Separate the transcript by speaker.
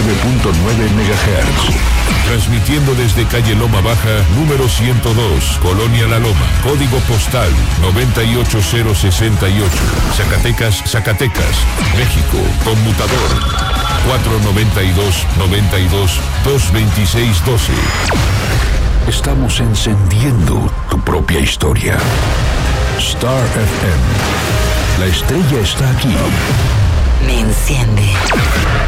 Speaker 1: MHz.
Speaker 2: Transmitiendo desde calle Loma Baja, número 102, Colonia La Loma, código postal 98068, Zacatecas, Zacatecas, México, conmutador 492-92-226-12.
Speaker 1: Estamos encendiendo tu propia historia. Star FM. La estrella está aquí.
Speaker 3: Me enciende.